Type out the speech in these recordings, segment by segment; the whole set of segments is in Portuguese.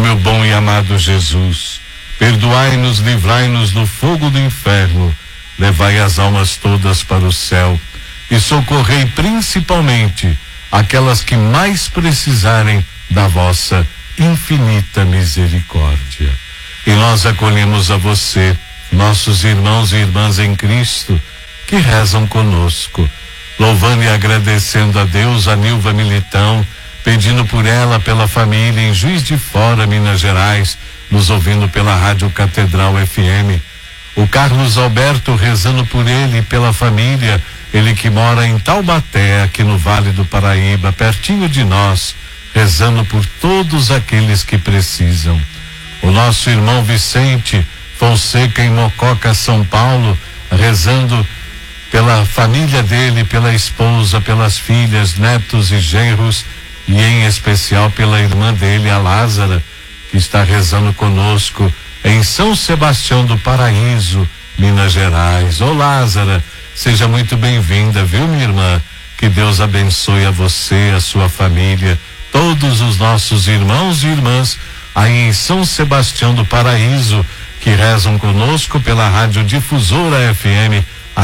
meu bom e amado Jesus, perdoai-nos, livrai-nos do fogo do inferno, levai as almas todas para o céu e socorrei principalmente aquelas que mais precisarem da vossa infinita misericórdia. E nós acolhemos a você, nossos irmãos e irmãs em Cristo, que rezam conosco, louvando e agradecendo a Deus, a Nilva Militão, pedindo por ela, pela família em Juiz de Fora, Minas Gerais, nos ouvindo pela Rádio Catedral FM. O Carlos Alberto rezando por ele e pela família, ele que mora em Taubaté, aqui no Vale do Paraíba, pertinho de nós, rezando por todos aqueles que precisam. O nosso irmão Vicente Fonseca em Mococa, São Paulo, rezando pela família dele, pela esposa, pelas filhas, netos e genros, e em especial pela irmã dele, a Lázara, que está rezando conosco em São Sebastião do Paraíso, Minas Gerais. Ô Lázara, seja muito bem-vinda, viu, minha irmã? Que Deus abençoe a você, a sua família, todos os nossos irmãos e irmãs aí em São Sebastião do Paraíso, que rezam conosco pela Rádio Difusora FM, a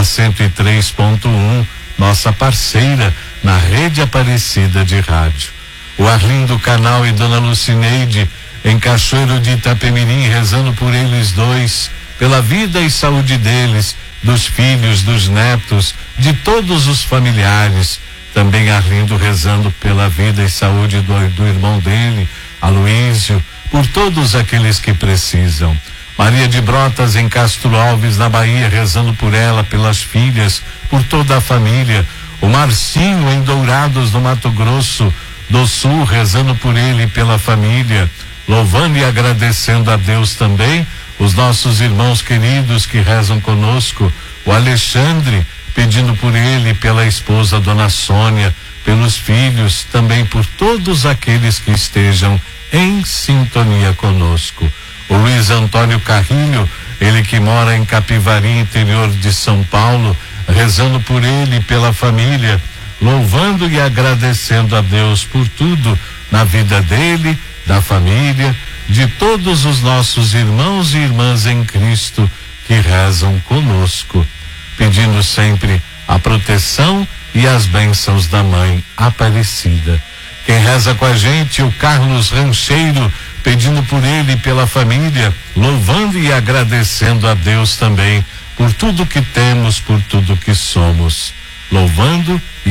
103.1, nossa parceira na Rede Aparecida de Rádio. O Arlindo Canal e Dona Lucineide em Cachoeiro de Itapemirim, rezando por eles dois, pela vida e saúde deles, dos filhos, dos netos, de todos os familiares. Também Arlindo rezando pela vida e saúde do irmão dele, Aloísio, por todos aqueles que precisam. Maria de Brotas em Castro Alves, na Bahia, rezando por ela, pelas filhas, por toda a família. O Marcinho em Dourados, no Mato Grosso do Sul, rezando por ele e pela família, louvando e agradecendo a Deus também, os nossos irmãos queridos que rezam conosco, o Alexandre, pedindo por ele e pela esposa Dona Sônia, pelos filhos, também por todos aqueles que estejam em sintonia conosco. O Luiz Antônio Carrilho, ele que mora em Capivari, interior de São Paulo, rezando por ele e pela família, louvando e agradecendo a Deus por tudo na vida dele, da família, de todos os nossos irmãos e irmãs em Cristo que rezam conosco, pedindo sempre a proteção e as bênçãos da Mãe Aparecida. Quem reza com a gente, o Carlos Rancheiro, pedindo por ele e pela família, louvando e agradecendo a Deus também por tudo que temos, por tudo que somos, louvando